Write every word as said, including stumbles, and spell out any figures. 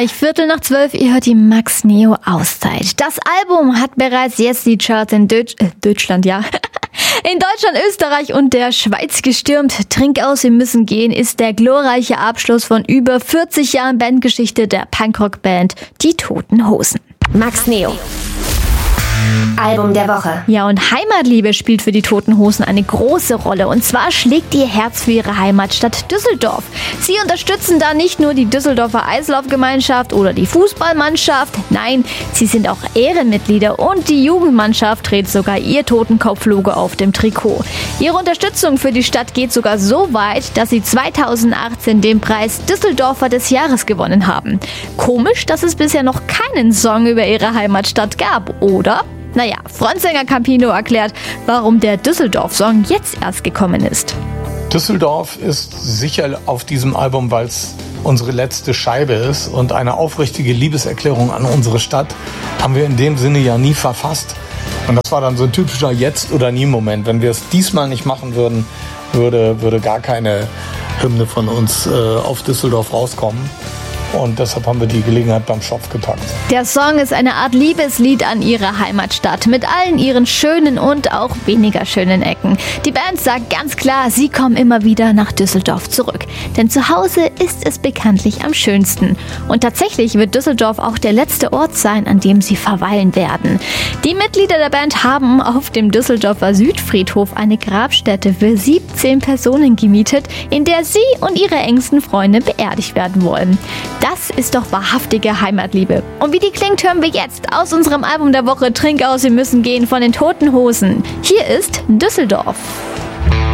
Österreich, Viertel nach zwölf, ihr hört die Max Neo Auszeit. Das Album hat bereits jetzt die Charts in Deutsch, äh, Deutschland, ja, in Deutschland, Österreich und der Schweiz gestürmt. Trink aus, wir müssen gehen ist der glorreiche Abschluss von über vierzig Jahren Bandgeschichte der Punkrock-Band Die Toten Hosen. Max Neo. Album der Woche. Ja, und Heimatliebe spielt für die Toten Hosen eine große Rolle. Und zwar schlägt ihr Herz für ihre Heimatstadt Düsseldorf. Sie unterstützen da nicht nur die Düsseldorfer Eislaufgemeinschaft oder die Fußballmannschaft. Nein, sie sind auch Ehrenmitglieder und die Jugendmannschaft trägt sogar ihr Totenkopf-Logo auf dem Trikot. Ihre Unterstützung für die Stadt geht sogar so weit, dass sie zweitausendachtzehn den Preis Düsseldorfer des Jahres gewonnen haben. Komisch, dass es bisher noch keinen Song über ihre Heimatstadt gab, oder? Naja, Frontsänger Campino erklärt, warum der Düsseldorf-Song jetzt erst gekommen ist. Düsseldorf ist sicher auf diesem Album, weil es unsere letzte Scheibe ist und eine aufrichtige Liebeserklärung an unsere Stadt haben wir in dem Sinne ja nie verfasst. Und das war dann so ein typischer Jetzt- oder Nie-Moment. Wenn wir es diesmal nicht machen würden, würde, würde gar keine Hymne von uns äh, auf Düsseldorf rauskommen. Und deshalb haben wir die Gelegenheit beim Schopf gepackt. Der Song ist eine Art Liebeslied an ihre Heimatstadt mit allen ihren schönen und auch weniger schönen Ecken. Die Band sagt ganz klar, sie kommen immer wieder nach Düsseldorf zurück. Denn zu Hause ist es bekanntlich am schönsten. Und tatsächlich wird Düsseldorf auch der letzte Ort sein, an dem sie verweilen werden. Die Mitglieder der Band haben auf dem Düsseldorfer Südfriedhof eine Grabstätte für siebzehn Personen gemietet, in der sie und ihre engsten Freunde beerdigt werden wollen. Das ist doch wahrhaftige Heimatliebe. Und wie die klingt, hören wir jetzt aus unserem Album der Woche Trink aus, wir müssen gehen von den Toten Hosen. Hier ist Düsseldorf.